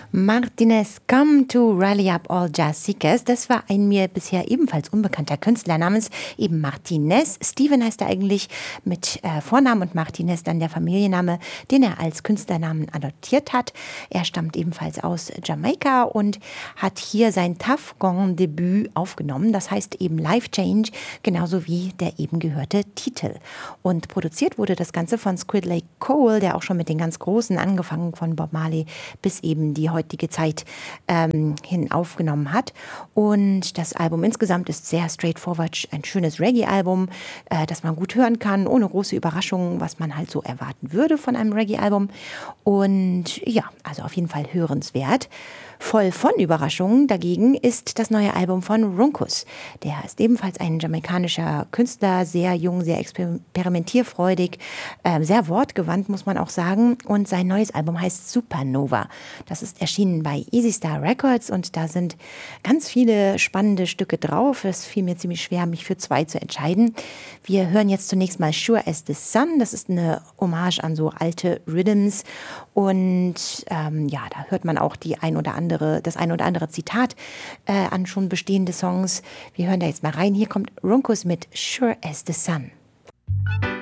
Martinez, Come to Rally Up All Jazz Seekers. Das war ein mir bisher ebenfalls unbekannter Künstler namens eben Martinez. Steven heißt er eigentlich mit Vornamen und Martinez dann der Familienname, den er als Künstlernamen adoptiert hat. Er stammt ebenfalls aus Jamaika und hat hier sein Tough Gong Debüt aufgenommen. Das heißt eben Life Change, genauso wie der eben gehörte Titel. Und produziert wurde das Ganze von Squid Lake Cole, der auch schon mit den ganz Großen, angefangen von Bob Marley bis eben die heutige Zeit hin aufgenommen hat. Und das Album insgesamt ist sehr straightforward, ein schönes Reggae-Album, das man gut hören kann, ohne große Überraschungen, was man halt so erwarten würde von einem Reggae-Album. Und ja, also auf jeden Fall hörenswert. Voll von Überraschungen dagegen ist das neue Album von Runkus. Der ist ebenfalls ein jamaikanischer Künstler, sehr jung, sehr experimentierfreudig, sehr wortgewandt, muss man auch sagen. Und sein neues Album heißt Supernova. Das ist erschienen bei Easy Star Records und da sind ganz viele spannende Stücke drauf. Es fiel mir ziemlich schwer, mich für 2 zu entscheiden. Wir hören jetzt zunächst mal Sure as the Sun. Das ist eine Hommage an so alte Rhythms. Und ja, da hört man auch das ein oder andere Zitat an schon bestehende Songs. Wir hören da jetzt mal rein. Hier kommt Runkus mit Sure as the Sun.